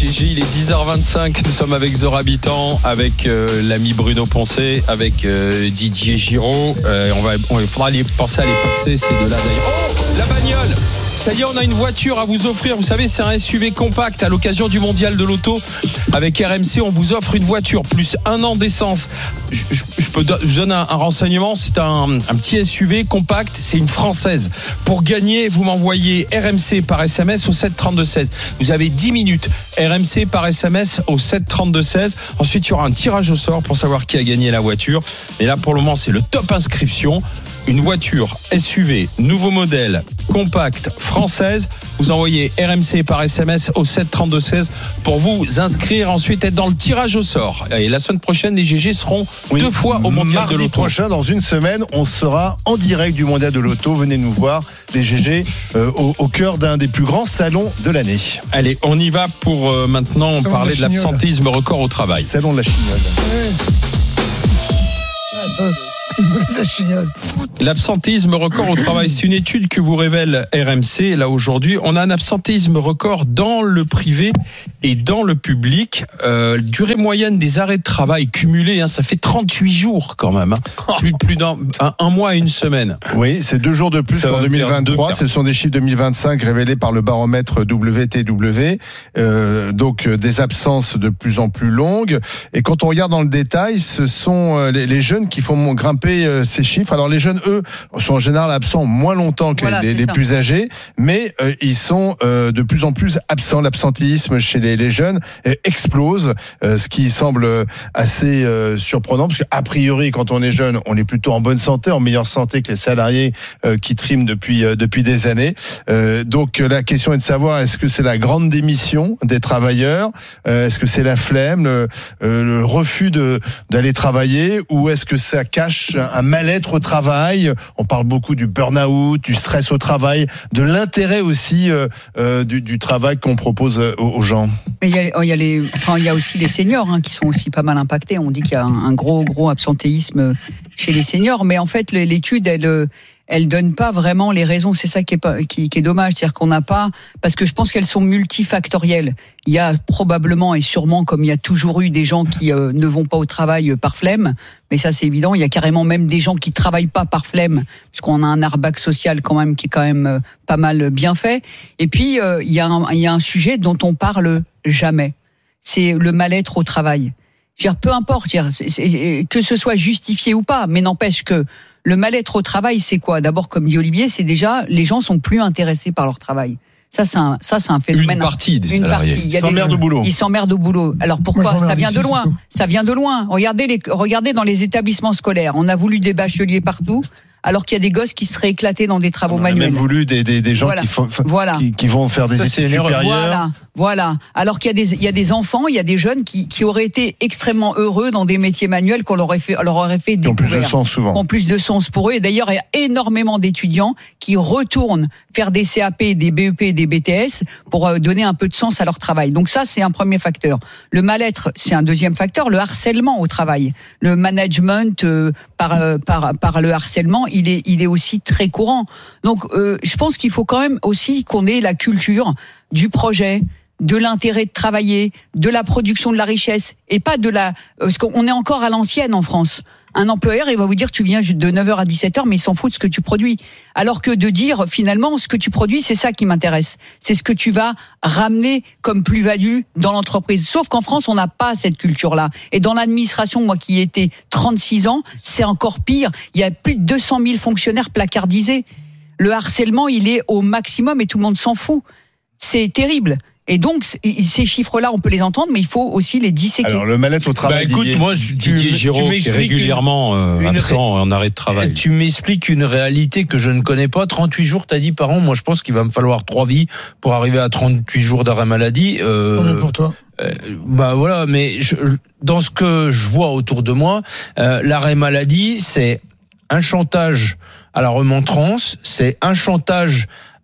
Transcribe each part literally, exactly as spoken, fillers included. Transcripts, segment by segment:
G G, il est dix heures vingt-cinq. Nous sommes avec Zora Habitant, avec euh, l'ami Bruno Poncet, avec euh, Didier Giraud. Euh, on va, on faudra aller penser à les passer ces deux-là d'ailleurs. Oh, la bagnole! Ça y est, on a une voiture à vous offrir. Vous savez, c'est un S U V compact à l'occasion du mondial de l'auto. Avec R M C, on vous offre une voiture plus un an d'essence. Je, je, je, peux, je donne un, un renseignement. C'est un, un petit S U V compact. C'est une française. Pour gagner, vous m'envoyez R M C par S M S au sept trente-deux seize. Vous avez dix minutes. R M C par S M S au sept trente-deux seize. Ensuite, il y aura un tirage au sort pour savoir qui a gagné la voiture. Et là, pour le moment, c'est le top inscription. Une voiture S U V, nouveau modèle, compact, française. Vous envoyez R M C par S M S au sept trente-deux seize pour vous inscrire, ensuite être dans le tirage au sort. Et la semaine prochaine, les G G seront oui, deux fois au mondial de l'auto. Mardi prochain, dans une semaine, on sera en direct du mondial de l'auto. Venez nous voir, les G G, euh, au, au cœur d'un des plus grands salons de l'année. Allez, on y va pour euh, maintenant salon parler de, de l'absentéisme record au travail. Salon de la chignole. Ouais. L'absentéisme record au travail, c'est une étude que vous révèle R M C. Là aujourd'hui, on a un absentéisme record dans le privé et dans le public. Euh, durée moyenne des arrêts de travail cumulés, hein, ça fait trente-huit jours quand même. Hein. Plus, plus d'un un, un mois et une semaine. Oui, c'est deux jours de plus ça qu'en deux mille vingt-trois. Ce sont des chiffres deux mille vingt-cinq révélés par le baromètre W T W. Euh, donc des absences de plus en plus longues. Et quand on regarde dans le détail, ce sont les, les jeunes qui font grimper ces chiffres. Alors les jeunes, eux, sont en général absents moins longtemps que voilà, les, les plus âgés, mais euh, ils sont euh, de plus en plus absents. L'absentéisme chez les, les jeunes euh, explose, euh, ce qui semble assez euh, surprenant, parce qu'a priori, quand on est jeune, on est plutôt en bonne santé, en meilleure santé que les salariés euh, qui triment depuis euh, depuis des années. Euh, donc la question est de savoir, est-ce que c'est la grande démission des travailleurs, euh, est-ce que c'est la flemme, le, euh, le refus de d'aller travailler, ou est-ce que ça cache un mal-être au travail? On parle beaucoup du burn-out, du stress au travail, de l'intérêt aussi euh, euh, du, du travail qu'on propose aux, aux gens. Mais il y a, il y a les, enfin il y a aussi les seniors hein, qui sont aussi pas mal impactés. On dit qu'il y a un, un gros gros absentéisme chez les seniors, mais en fait l'étude elle elle donne pas vraiment les raisons. C'est ça qui est pas, qui, qui est dommage, c'est-à-dire qu'on n'a pas, parce que je pense qu'elles sont multifactorielles. Il y a probablement et sûrement, comme il y a toujours eu des gens qui euh, ne vont pas au travail euh, par flemme, mais ça c'est évident. Il y a carrément même des gens qui travaillent pas par flemme, puisqu'on a un airbag social quand même qui est quand même euh, pas mal bien fait. Et puis euh, il y a un, il y a un sujet dont on parle jamais. C'est le mal-être au travail. Je veux dire, peu importe, je veux dire, c'est, c'est, que ce soit justifié ou pas, mais n'empêche que le mal-être au travail, c'est quoi? D'abord, comme dit Olivier, c'est déjà les gens sont plus intéressés par leur travail. Ça, c'est un, ça, c'est un phénomène. Une partie des une salariés. Partie. Ils s'emmerdent au boulot. Ils s'emmerdent au boulot. Alors pourquoi? Moi, ça vient de loin. Ça vient de loin. Regardez les, regardez dans les établissements scolaires. On a voulu des bacheliers partout, alors qu'il y a des gosses qui seraient éclatés dans des travaux on manuels. On a même voulu des, des, des gens voilà. qui, font, voilà. qui, qui vont faire des ça, études supérieures. Voilà. Voilà. Alors qu'il y a des, il y a des enfants, il y a des jeunes qui, qui auraient été extrêmement heureux dans des métiers manuels qu'on leur aurait fait, leur aurait fait découvrir. Qui ont plus de sens souvent. Qui ont plus de sens pour eux. Et d'ailleurs, il y a énormément d'étudiants qui retournent faire des C A P, des B E P, des B T S pour donner un peu de sens à leur travail. Donc ça, c'est un premier facteur. Le mal-être, c'est un deuxième facteur. Le harcèlement au travail. Le management euh, par, euh, par, par le harcèlement, il est, il est aussi très courant. Donc, euh, je pense qu'il faut quand même aussi qu'on ait la culture du projet, de l'intérêt de travailler, de la production de la richesse, et pas de la... Parce qu'on est encore à l'ancienne en France. Un employeur, il va vous dire tu viens de neuf heures à dix-sept heures, mais il s'en fout de ce que tu produis. Alors que de dire finalement ce que tu produis, c'est ça qui m'intéresse. C'est ce que tu vas ramener comme plus-value dans l'entreprise. Sauf qu'en France, on n'a pas cette culture-là. Et dans l'administration, moi qui ai été trente-six ans, c'est encore pire. Il y a plus de deux cent mille fonctionnaires placardisés. Le harcèlement, il est au maximum et tout le monde s'en fout. C'est terrible. Et donc, ces chiffres-là, on peut les entendre, mais il faut aussi les disséquer. Alors, le mal-être au travail. Bah, écoute, Didier. moi, Didier Giraud, qui est régulièrement euh, une, absent en arrêt de travail. Tu m'expliques une réalité que je ne connais pas. trente-huit jours, t'as dit par an. Moi, je pense qu'il va me falloir trois vies pour arriver à trente-huit jours d'arrêt maladie. Euh, pour toi. Euh, bah voilà, mais je, dans ce que je vois autour de moi, euh, l'arrêt maladie, c'est un chantage à la remontrance, c'est un chantage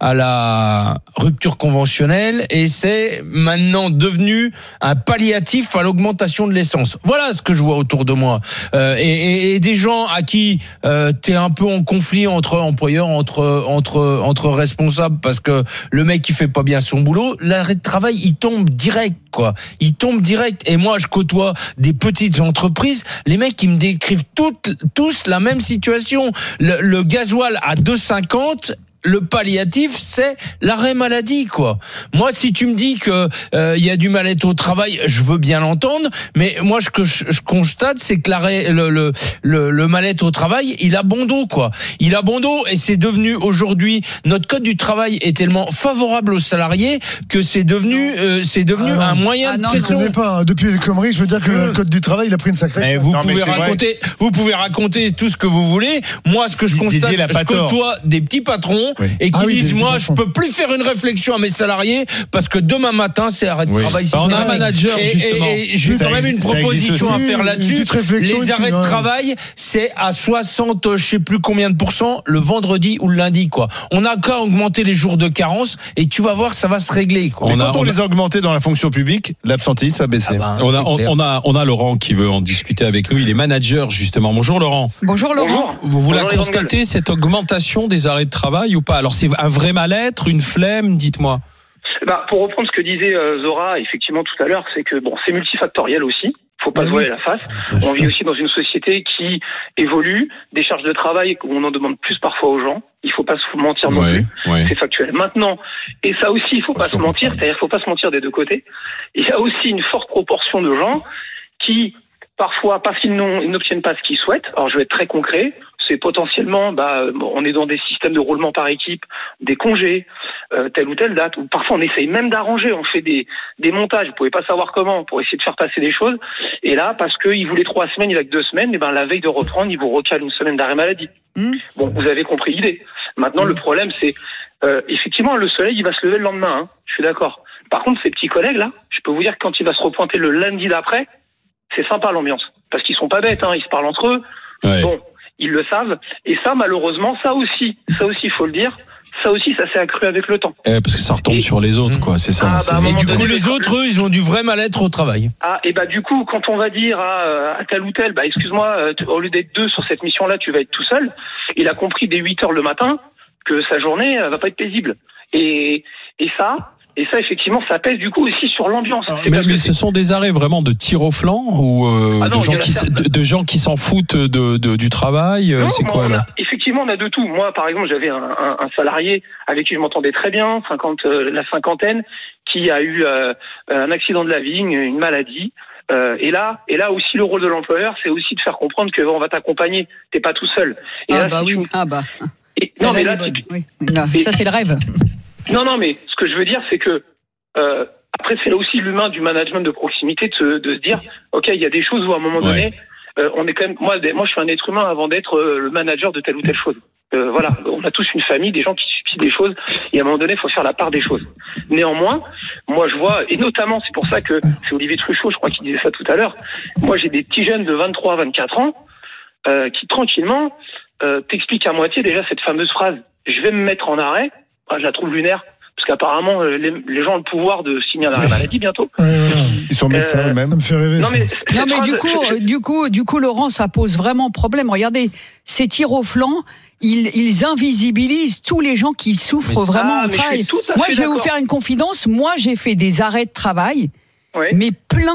à la rupture conventionnelle et c'est maintenant devenu un palliatif à l'augmentation de l'essence. Voilà ce que je vois autour de moi. Euh, et, et, et des gens à qui euh, t'es un peu en conflit entre employeurs, entre entre entre responsables parce que le mec il fait pas bien son boulot, l'arrêt de travail il tombe direct quoi. Il tombe direct. Et moi je côtoie des petites entreprises, les mecs ils me décrivent toutes tous la même situation. Le, le gasoil à deux cinquante. Le palliatif, c'est l'arrêt maladie, quoi. Moi, si tu me dis que euh, il y a du mal-être au travail, je veux bien l'entendre, mais moi, ce que je, je constate, c'est que l'arrêt, le, le, le, le mal-être au travail, il a bon dos, quoi. Il a bon dos, et c'est devenu aujourd'hui notre code du travail est tellement favorable aux salariés que c'est devenu, euh, c'est devenu ah un moyen ah de pression. Je ne connais pas. Depuis les conneries, je veux dire que le code du travail, il a pris une sacrée. Mais vous non, pouvez mais raconter, vrai. vous pouvez raconter tout ce que vous voulez. Moi, ce que je constate, je côtoie des petits patrons. Oui. Et qui ah oui, disent moi je peux plus faire une réflexion à mes salariés parce que demain matin c'est arrêt de oui. travail. Bah, on a un manager et, justement. Et, et j'ai quand même une proposition à faire là-dessus. Les arrêts de travail c'est à soixante je sais plus combien de pourcents le vendredi ou le lundi quoi. On a qu'à augmenter les jours de carence et tu vas voir ça va se régler quoi. On a, quand on, on les a augmentés dans la fonction publique, l'absentéisme va baisser. Ah ben, on, a, on, on a on a Laurent qui veut en discuter avec nous. Il est manager justement. Bonjour Laurent. Bonjour Laurent. Vous, vous la constatez cette augmentation des arrêts de travail ou pas? Alors c'est un vrai mal-être, une flemme, dites-moi. Bah, pour reprendre ce que disait euh, Zora, effectivement, tout à l'heure, c'est que bon, c'est multifactoriel aussi. Faut pas se voiler la face. On vit aussi dans une société qui évolue, des charges de travail où on en demande plus parfois aux gens. Il faut pas se mentir non ouais, plus. Ouais. C'est factuel. Maintenant, et ça aussi, il faut pas se mentir, c'est-à-dire faut pas se mentir des deux côtés. Il y a aussi une forte proportion de gens qui, parfois, parce qu'ils n'obtiennent pas ce qu'ils souhaitent. Alors, je vais être très concret. C'est potentiellement, bah, on est dans des systèmes de roulement par équipe, des congés, euh, telle ou telle date, ou parfois on essaye même d'arranger, on fait des, des montages, vous pouvez pas savoir comment, pour essayer de faire passer des choses. Et là, parce qu'il voulait trois semaines, il a que deux semaines, et ben la veille de reprendre, il vous recale une semaine d'arrêt maladie. Mmh. Bon, vous avez compris l'idée. Maintenant, mmh. le problème, c'est, euh, effectivement, le soleil, il va se lever le lendemain, hein, je suis d'accord. Par contre, ces petits collègues là, je peux vous dire que quand il va se repointer le lundi d'après, c'est sympa l'ambiance, parce qu'ils sont pas bêtes, hein, ils se parlent entre eux. Ouais. Bon. Ils le savent. Et ça, malheureusement, ça aussi, ça aussi, il faut le dire, ça aussi, ça s'est accru avec le temps. Eh, parce que ça retombe et, sur les autres, quoi, c'est ça. Ah, c'est... Bah, et du coup, les autres, eux, ils ont du vrai mal-être au travail. Ah, et bah, du coup, quand on va dire à, à tel ou tel, bah, excuse-moi, au lieu d'être deux sur cette mission-là, tu vas être tout seul, il a compris dès huit heures le matin que sa journée va pas être paisible. Et, et ça, Et ça, effectivement, ça pèse du coup aussi sur l'ambiance. Alors, mais mais ce sont des arrêts vraiment de tir au flanc ou euh, ah non, de, gens qui, de, de gens qui s'en foutent de, de, du travail non, c'est quoi, on là a, effectivement, on a de tout. Moi, par exemple, j'avais un, un, un salarié avec qui je m'entendais très bien, cinquante, euh, la cinquantaine, qui a eu euh, un accident de la vie, une, une maladie. Euh, et là, et là aussi, le rôle de l'employeur, c'est aussi de faire comprendre que bon, on va t'accompagner. T'es pas tout seul. Et ah là, bah si oui. tu... Ah bah. Et, non, mais là, tu... oui. non, et... ça c'est le rêve. Non, non, mais ce que je veux dire, c'est que euh, après, c'est là aussi l'humain du management de proximité de se, de se dire, ok, il y a des choses où à un moment donné, ouais. euh, on est quand même. Moi, moi, je suis un être humain avant d'être euh, le manager de telle ou telle chose. Euh, voilà, on a tous une famille, des gens qui subissent des choses, et à un moment donné, il faut faire la part des choses. Néanmoins, moi, je vois, et notamment, c'est pour ça que c'est Olivier Truchot, je crois, qui disait ça tout à l'heure. Moi, j'ai des petits jeunes de vingt-trois, vingt-quatre ans euh, qui tranquillement euh, t'expliquent à moitié déjà cette fameuse phrase. Je vais me mettre en arrêt. Ah, je la trouve lunaire. Parce qu'apparemment, les, les gens ont le pouvoir de signer un arrêt maladie bientôt. Ouais, ouais. Ils sont médecins euh, eux-mêmes. Ça me fait rêver. Non, ça. mais, non, mais du coup, du coup, du coup, Laurent, ça pose vraiment problème. Regardez, ces tirs au flanc, ils, ils invisibilisent tous les gens qui souffrent mais vraiment ça, au travail. Je Moi, je vais d'accord. vous faire une confidence. Moi, j'ai fait des arrêts de travail, ouais. mais plein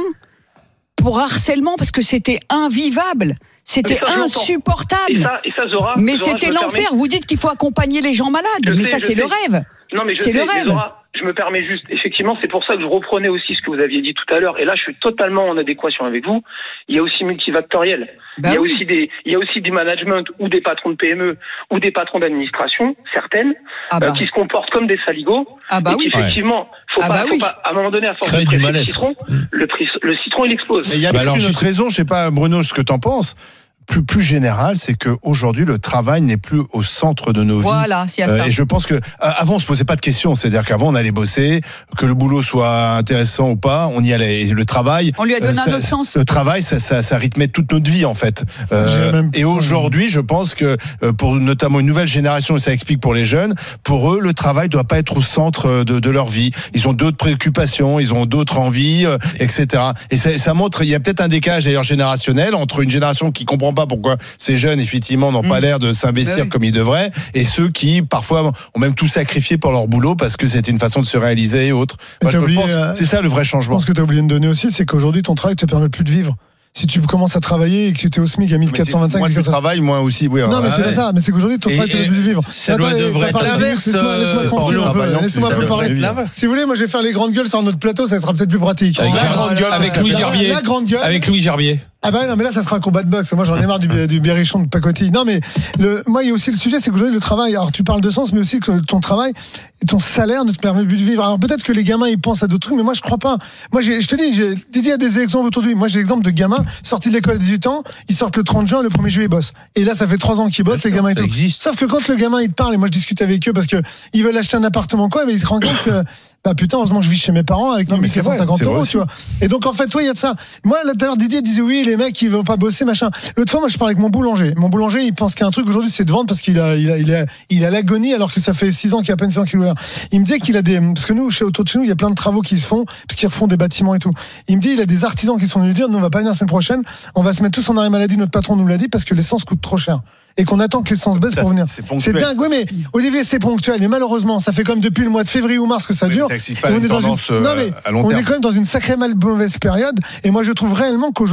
pour harcèlement parce que c'était invivable. C'était ça, insupportable. Et ça, et ça, Zora, mais Zora, c'était l'enfer. Vous dites qu'il faut accompagner les gens malades, je mais sais, ça, c'est sais. le rêve. Non, mais je c'est sais, le rêve. Zora, je me permets juste. Effectivement, c'est pour ça que je reprenais aussi ce que vous aviez dit tout à l'heure. Et là, je suis totalement en adéquation avec vous. Il y a aussi multifactoriel. Bah il y a oui. aussi des, il y a aussi du management ou des patrons de P M E ou des patrons d'administration, certaines, ah bah. euh, qui se comportent comme des saligots. Ah bah et oui. effectivement, faut ah pas, bah faut oui. pas, à un moment donné, à force Crée de du presser le citron, le, le citron, il explose. Mais il y a bah alors, une autre raison, je sais pas, Bruno, ce que t'en penses. plus plus général, c'est que aujourd'hui le travail n'est plus au centre de nos voilà, vies. C'est à Euh, ça. et je pense que euh, avant on se posait pas de questions, c'est-à-dire qu'avant on allait bosser, que le boulot soit intéressant ou pas, on y allait. Et le travail, On lui a donné euh, un ça, autre sens. Le travail, ça, ça, ça rythmait toute notre vie en fait. Euh, même- et aujourd'hui, je pense que euh, pour notamment une nouvelle génération, et ça explique pour les jeunes, pour eux, le travail doit pas être au centre de, de leur vie. Ils ont d'autres préoccupations, ils ont d'autres envies, euh, et cetera. Et ça, ça montre, il y a peut-être un décalage d'ailleurs générationnel entre une génération qui comprend pas pourquoi ces jeunes effectivement n'ont pas Mmh. l'air de s'investir Ben oui. comme ils devraient, et ceux qui parfois ont même tout sacrifié pour leur boulot parce que c'était une façon de se réaliser et autres. Et Moi, t'as je oublié, pense, euh, c'est ça le vrai Je changement. pense que tu as oublié de donner aussi, c'est qu'aujourd'hui, ton travail te permet plus de vivre. Si tu commences à travailler et que tu es au SMIC à mille quatre cent vingt-cinq, Moi, mille je quatre cents travaille, moi aussi. Oui, non, mais ouais. c'est pas ça, mais c'est qu'aujourd'hui, ton Et- travail te permet et plus de vivre. ça Attends, doit- et- devrait t'as être parlé de l'inverse, vivre, Laisse-moi laisse-moi euh, tranquille un Paulo. peu. Laissez-moi un peu Ça parler. devrait être Si vous voulez, moi, je vais faire les grandes gueules sur notre plateau, ça sera peut-être plus pratique. Avec, La Gerbier- grande gueule, avec ça Louis s'appelle. Gerbier. La grande gueule. Avec Louis Gerbier. Ah bah non, mais là ça sera un combat de boxe. Moi j'en ai marre du, du berrichon de pacotille. Non mais le, moi il y a aussi le sujet, c'est qu'aujourd'hui le travail. Alors tu parles de sens, mais aussi que ton travail, et ton salaire ne te permet plus de vivre. Alors peut-être que les gamins ils pensent à d'autres trucs, mais moi je crois pas. Moi j'ai, je te dis, j'ai, Didier a des exemples autour de lui. Moi j'ai l'exemple de gamins sortis de l'école à dix-huit ans, ils sortent le trente juin, le premier juillet ils bossent. Et là ça fait trois ans qu'ils bossent, les gamins et ça tout. existe. Sauf que quand le gamin il te parle, et moi je discute avec eux parce que ils veulent acheter un appartement quoi, mais ils se rendent compte que bah putain heureusement que je vis chez mes parents avec Non, mais mille c'est quatre cent cinquante vrai, c'est euros, vrai tu vois. Et donc en fait toi il y a de ça. Moi là tout à l'heure Didier disait oui les mecs ils veulent pas bosser machin. L'autre fois moi je parlais avec mon boulanger. Mon boulanger il pense qu'il y a un truc aujourd'hui c'est de vendre parce qu'il a il a il a il a l'agonie alors que ça fait six ans qu'il a à peine six ans qu'il est ouvert. Il me disait qu'il a des parce que nous chez autour de chez nous il y a plein de travaux qui se font parce qu'ils refont des bâtiments et tout. Il me dit il a des artisans qui sont venus lui dire nous on va pas venir la semaine prochaine, on va se mettre tous en arrêt maladie, notre patron nous l'a dit parce que l'essence coûte trop cher. Et qu'on attend que l'essence baisse Ça, pour venir. c'est C'est ponctuel. dingue, oui, mais Olivier, c'est ponctuel. Mais malheureusement, ça fait comme depuis le mois de février ou mars que ça Mais dure. ça explique pas Et on une est dans une- tendance, euh, non, mais à long on terme. est quand même dans une sacrée mal mauvaise période. Et moi, je trouve réellement qu'aujourd'hui,